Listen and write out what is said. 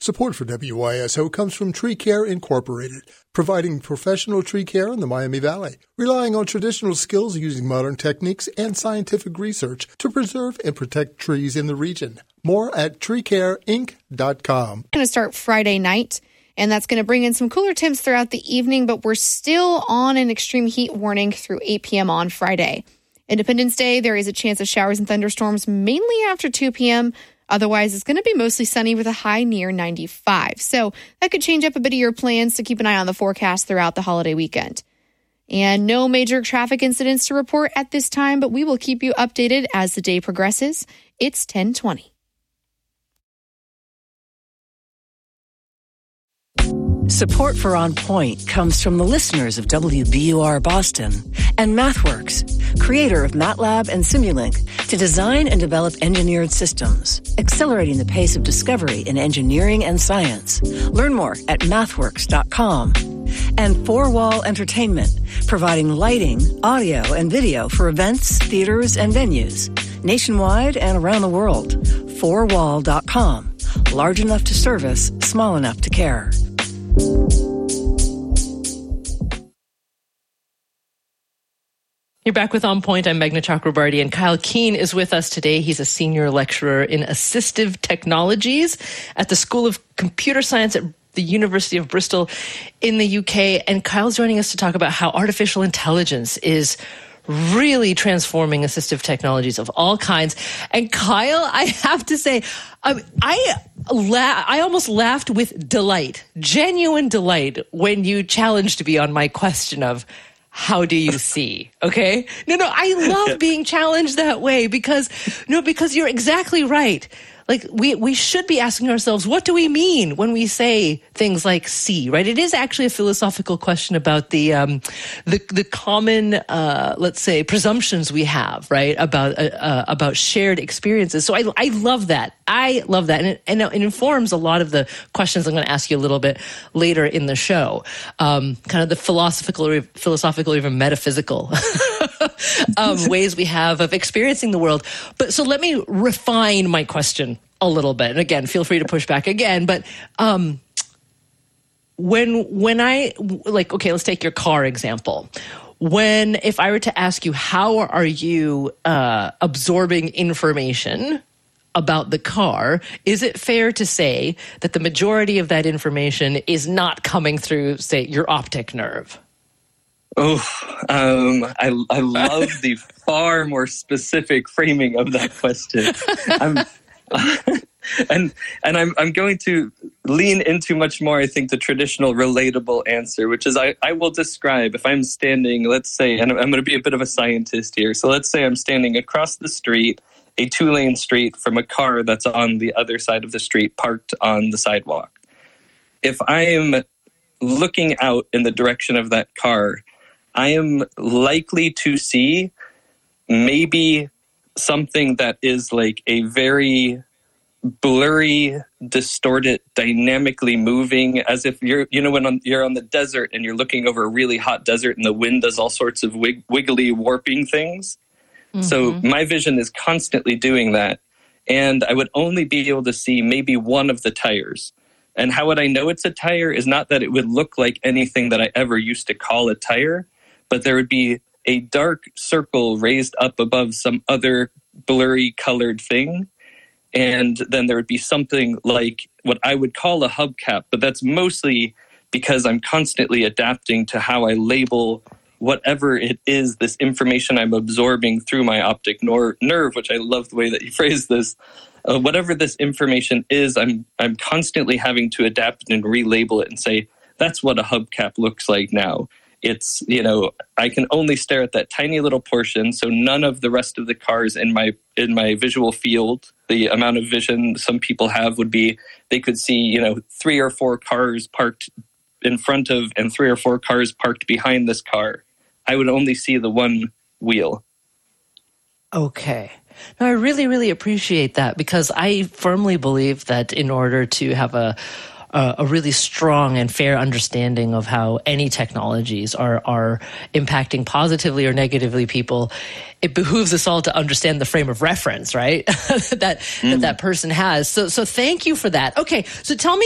Support for WYSO comes from Tree Care Incorporated, providing professional tree care in the Miami Valley, relying on traditional skills using modern techniques and scientific research to preserve and protect trees in the region. More at treecareinc.com. Going to start Friday night, and that's going to bring in some cooler temps throughout the evening, but we're still on an extreme heat warning through 8 p.m. on Friday. Independence Day, there is a chance of showers and thunderstorms mainly after 2 p.m., Otherwise, it's going to be mostly sunny with a high near 95. So that could change up a bit of your plans, to keep an eye on the forecast throughout the holiday weekend. And no major traffic incidents to report at this time, but we will keep you updated as the day progresses. It's 10:20. Support for On Point comes from the listeners of WBUR Boston and MathWorks, creator of MATLAB and Simulink, to design and develop engineered systems, accelerating the pace of discovery in engineering and science. Learn more at mathworks.com. And Four Wall Entertainment, providing lighting, audio, and video for events, theaters, and venues, nationwide and around the world. Fourwall.com. Large enough to service, small enough to care. You're back with On Point. I'm Meghna Chakrabarty, and Kyle Keene is with us today. He's a senior lecturer in assistive technologies at the School of Computer Science at the University of Bristol in the UK. And Kyle's joining us to talk about how artificial intelligence is really transforming assistive technologies of all kinds. And Kyle, I have to say, I almost laughed with delight, genuine delight, when you challenged me on my question of, how do you see? Okay? No, I love being challenged that way because you're exactly right. Like, we should be asking ourselves, what do we mean when we say things like see, right? It is actually a philosophical question about the common, let's say, presumptions we have, right? About shared experiences. So I love that. I love that. And it informs a lot of the questions I'm going to ask you a little bit later in the show. Kind of the philosophical or even metaphysical ways we have of experiencing the world. But so let me refine my question a little bit. And again, feel free to push back again. But when I, like, okay, let's take your car example. If I were to ask you, how are you absorbing information about the car, is it fair to say that the majority of that information is not coming through, say, your optic nerve? Oh, I love the far more specific framing of that question. I'm going to lean into much more, I think, the traditional relatable answer, which is I will describe, if I'm standing, let's say, and I'm going to be a bit of a scientist here. So let's say I'm standing across the street, a 2-lane street, from a car that's on the other side of the street, parked on the sidewalk. If I am looking out in the direction of that car, I am likely to see maybe something that is like a very blurry, distorted, dynamically moving, as if you're on the desert and you're looking over a really hot desert and the wind does all sorts of wiggly, warping things. Mm-hmm. So my vision is constantly doing that. And I would only be able to see maybe one of the tires. And how would I know it's a tire is not that it would look like anything that I ever used to call a tire, but there would be a dark circle raised up above some other blurry colored thing. And then there would be something like what I would call a hubcap, but that's mostly because I'm constantly adapting to how I label whatever it is, this information I'm absorbing through my optic nerve, which I love the way that you phrased this. Whatever this information is, I'm constantly having to adapt and relabel it and say, that's what a hubcap looks like now. It's, I can only stare at that tiny little portion, so none of the rest of the cars in my visual field, the amount of vision some people have would be, they could see, 3 or 4 cars parked in front of and 3 or 4 cars parked behind this car. I would only see the one wheel. Okay. No, I really, really appreciate that, because I firmly believe that in order to have a really strong and fair understanding of how any technologies are impacting positively or negatively people, it behooves us all to understand the frame of reference, right? that person has. So thank you for that. Okay, so tell me